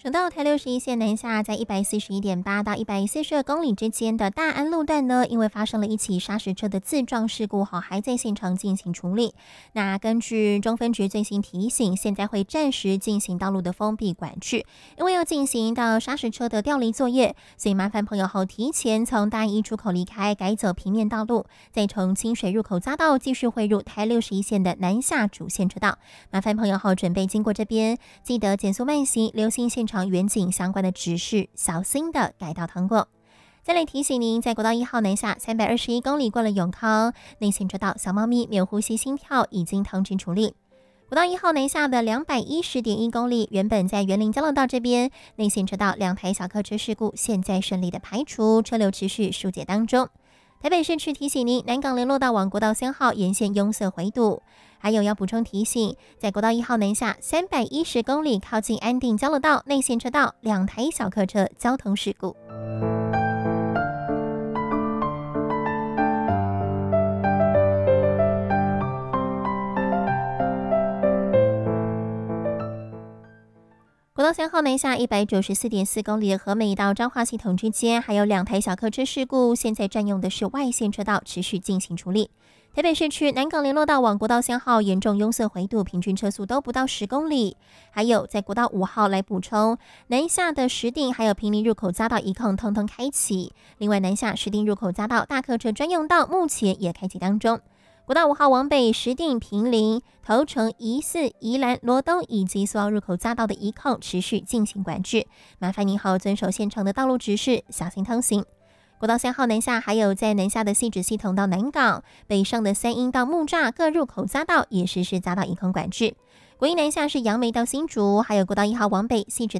省道台61线南下，在141.8到142公里之间的大安路段呢，因为发生了一起砂石车的自撞事故，还在现场进行处理。那根据中分局最新提醒，现在会暂时进行道路的封闭管制，因为要进行到砂石车的调离作业，所以麻烦朋友提前从大安一出口离开，改走平面道路，再从清水入口匝道继续汇入台61线的南下主线车道。麻烦朋友准备经过这边，记得减速慢行，留心现场远景相关的指示，小心的改道通过。再来提醒您，在国道1号南下321公里过了永康内线车道，小猫咪没有呼吸心跳已经通知处理。国道1号南下的210.1公里，原本在园林交流道这边内线车道2台小客车事故，现在顺利的排除，车流持续疏解当中。台北市区提醒您，南港联络道往国道3号沿线拥塞回堵。还有要补充提醒，在国道1号南下310公里靠近安定交流道内线车道2台小客车交通事故。国道3号南下194.4公里和美到彰化系统之间，还有2台小客车事故，现在占用的是外线车道，持续进行处理。台北市区南港联络道往国道3号严重拥塞回堵，平均车速都不到10公里。还有在国道5号来补充，南下的石碇还有坪林入口匝道一控通通开启。另外南下石碇入口匝道大客车专用道目前也开启当中。国道5号往北石碇、坪林、头城、宜4、宜兰、罗东以及苏澳入口匝道的一控持续进行管制，麻烦您遵守现场的道路指示，小心通行。国道3号南下，还有在南下的汐止系统到南港，北上的三鶯到木栅各入口匝道也实施匝道一控管制。国一南下是杨梅到新竹，还有国道1号往北汐止